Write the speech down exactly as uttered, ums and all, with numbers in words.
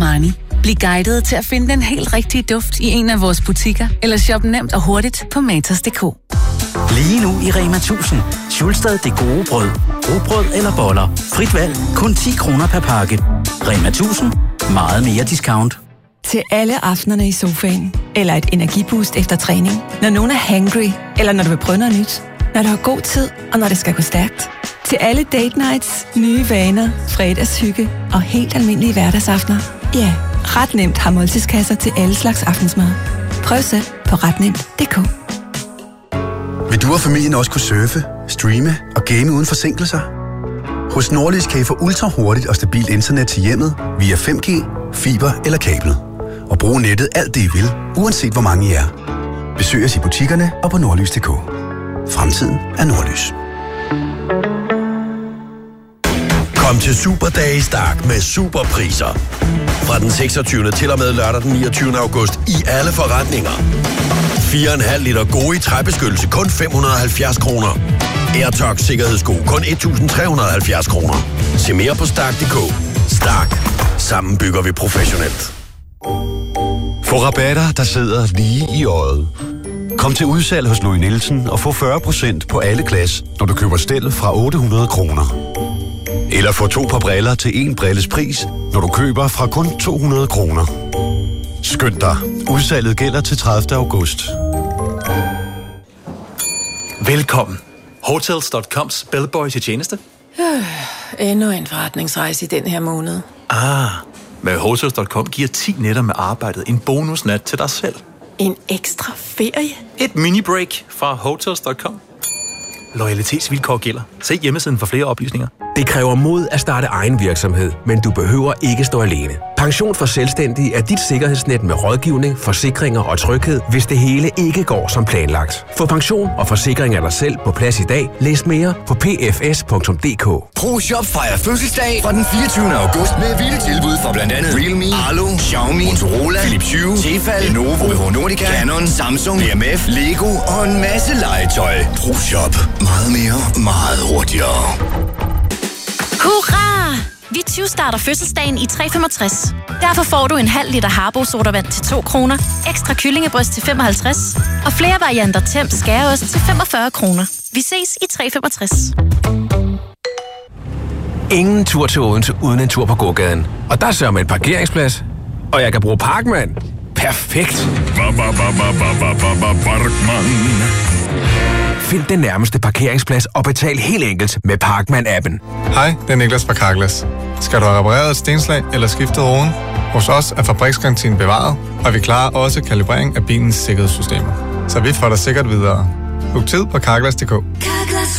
Armani. Bliv guidet til at finde den helt rigtige duft i en af vores butikker, eller shop nemt og hurtigt på matas punktum d k. Lige nu i Rema tusind. Schulstad det gode brød. Rugbrød eller boller. Frit valg. Kun ti kroner per pakke. Rema tusind. Meget mere discount. Til alle aftenerne i sofaen. Eller et energiboost efter træning. Når nogen er hangry. Eller når du vil prøve noget nyt. Når du har god tid, og når det skal gå stærkt. Til alle date nights, nye vaner, fredagshygge og helt almindelige hverdagsaftener. Ja, ret nemt har måltidskasser til alle slags aftensmad. Prøv selv på ret nemt punktum d k. Vil du og familien også kunne surfe, streame og game uden forsinkelser? Hos Nordlys kan I få ultra hurtigt og stabilt internet til hjemmet via fem G, fiber eller kabel. Og bruge nettet alt det I vil, uanset hvor mange I er. Besøg os i butikkerne og på nordlys punktum d k. Fremtiden er Nordlys. Kom til Superdage Stark med superpriser. Fra den seksogtyvende til og med lørdag den niogtyvende august i alle forretninger. fire komma fem liter Gode træbeskyttelse kun fem hundrede og halvfjerds kroner. AirTox sikkerhedssko kun et tusind tre hundrede og halvfjerds kroner. Se mere på stark punktum d k. Stark. Sammen bygger vi professionelt. Få rabatter, der sidder lige i øjet. Kom til udsalg hos Louis Nielsen og få fyrre procent på alle glas, når du køber stel fra otte hundrede kroner. Eller få to par briller til en brilles pris, når du køber fra kun to hundrede kroner. Skynd dig. Udsalget gælder til tredivte august. Velkommen. Hotels punktum coms bellboy til tjeneste. Øh, endnu en forretningsrejse i den her måned. Ah, med Hotels punktum com giver ti nætter med arbejdet en bonusnat til dig selv. En ekstra ferie? Et mini-break fra Hotels punktum com. Loyalitetsvilkår gælder. Se hjemmesiden for flere oplysninger. Det kræver mod at starte egen virksomhed, men du behøver ikke stå alene. Pension for Selvstændige er dit sikkerhedsnet med rådgivning, forsikringer og tryghed, hvis det hele ikke går som planlagt. Få pension og forsikring af dig selv på plads i dag. Læs mere på p f s punktum d k. ProShop fejrer fødselsdag fra den fireogtyvende august med vilde tilbud for blandt andet Realme, Arlo, Xiaomi, Motorola, Philips Hue, Tefal, Lenovo, O H Nordica, Canon, Samsung, B M F, Lego og en masse legetøj. ProShop. Meget mere, meget hurtigere. Hurra! Vi tyve-starter fødselsdagen i tre komma femogtres. Derfor får du en halv liter Harbo sodavand til to kroner, ekstra kyllingebryst til femoghalvtreds og flere varianter Temp skæreost til femogfyrre kroner. Vi ses i tre komma femogtres. Ingen tur til Odense uden en tur på gågaden. Og der sørger med en parkeringsplads. Og jeg kan bruge Parkman. Perfekt. Find den nærmeste parkeringsplads og betal helt enkelt med Parkman-appen. Hej, det er Niklas fra Carglass. Skal du have repareret et stenslag eller skiftet roden? Hos os er fabriksgarantien bevaret, og vi klarer også kalibrering af bilens sikkerhedssystemer. Så vi får dig sikkert videre. Book tid på carglass punktum d k.